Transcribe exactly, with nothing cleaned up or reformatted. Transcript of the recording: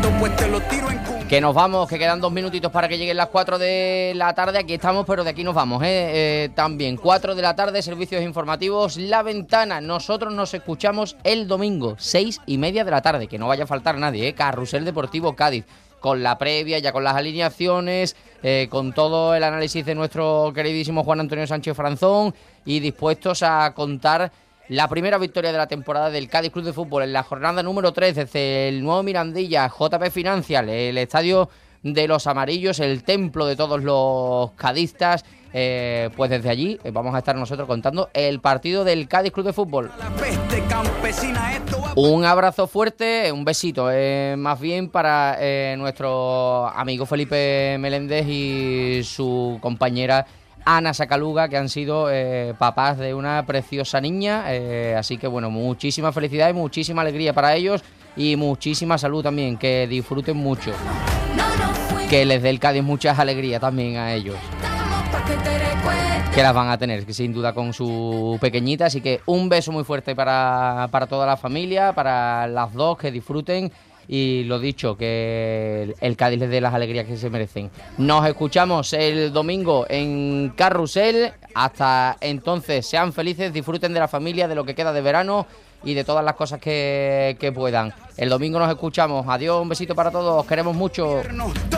pues te lo tiro en cum. Que nos vamos, que quedan dos minutitos para que lleguen las cuatro de la tarde. Aquí estamos, pero de aquí nos vamos, ¿eh? Eh, también, cuatro de la tarde, servicios informativos La Ventana. Nosotros nos escuchamos el domingo, seis y media de la tarde. Que no vaya a faltar nadie, ¿eh? Carrusel Deportivo Cádiz. Con la previa, ya con las alineaciones, eh, con todo el análisis de nuestro queridísimo Juan Antonio Sánchez Franzón y dispuestos a contar la primera victoria de la temporada del Cádiz Club de Fútbol en la jornada número tres desde el nuevo Mirandilla, J P Financial, el estadio de los amarillos, el templo de todos los cadistas. Eh, pues desde allí eh, vamos a estar nosotros contando el partido del Cádiz Club de Fútbol. Un abrazo fuerte, un besito, eh, más bien para eh, nuestro amigo Felipe Meléndez y su compañera Ana Sacaluga, que han sido eh, papás de una preciosa niña, eh, así que bueno, muchísima felicidad y muchísima alegría para ellos y muchísima salud también, que disfruten mucho, que les dé el Cádiz muchas alegrías también a ellos, que las van a tener, que sin duda con su pequeñita, así que un beso muy fuerte para, para toda la familia, para las dos, que disfruten. Y lo dicho, que el Cádiz les dé las alegrías que se merecen. Nos escuchamos el domingo en Carrusel. Hasta entonces, sean felices, disfruten de la familia, de lo que queda de verano y de todas las cosas que, que puedan. El domingo nos escuchamos. Adiós, un besito para todos, queremos mucho.